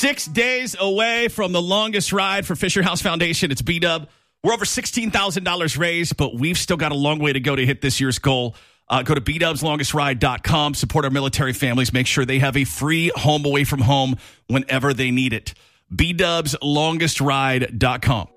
6 days away from the longest ride for Fisher House Foundation. It's B-Dub. We're over $16,000 raised, but we've still got a long way to go to hit this year's goal. Go to bdubslongestride.com. Support our military families. Make sure they have a free home away from home whenever they need it. bdubslongestride.com.